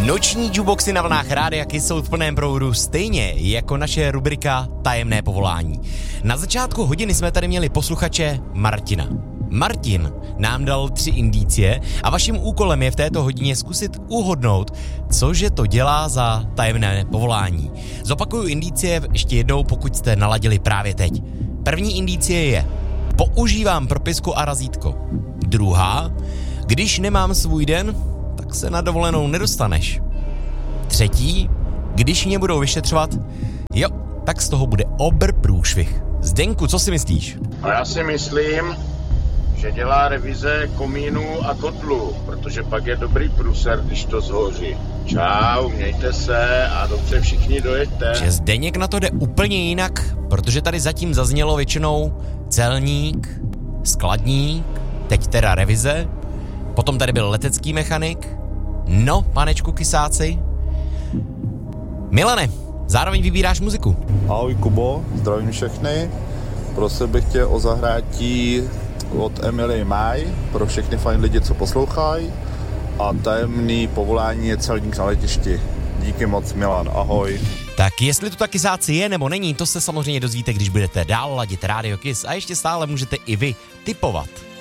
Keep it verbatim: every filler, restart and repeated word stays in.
Noční jukeboxy na vlnách Rádia Kiss jsou v plném proudu, stejně jako naše rubrika Tajemné povolání. Na začátku hodiny jsme tady měli posluchače Martina. Martin nám dal tři indicie a vaším úkolem je v této hodině zkusit uhodnout, cože to dělá za tajemné povolání. Zopakuju indicie ještě jednou, pokud jste naladili právě teď. První indicie je: používám propisku a razítko. Druhá: když nemám svůj den, tak se na dovolenou nedostaneš. Třetí: když mě budou vyšetřovat, jo, tak z toho bude obr průšvih. Zdenku, co si myslíš? A já si myslím, že dělá revize komínů a kotlů, protože pak je dobrý průser, když to zhoří. Čau, mějte se a dobře všichni dojeďte. Že Zdeněk na to jde úplně jinak, protože tady zatím zaznělo většinou celník, skladník, teď teda revize, potom tady byl letecký mechanik. No, panečku Kisáci. Milane, zároveň vybíráš muziku. Ahoj Kubo, zdravím všechny. Prosil bych tě o zahrátí od Emily Maj pro všechny fajn lidi, co poslouchají. A tajemný povolání je celník na letišti. Díky moc, Milan, ahoj. Tak jestli to taky Kisáci je nebo není, to se samozřejmě dozvíte, když budete dál ladit Rádio Kiss a ještě stále můžete i vy tipovat.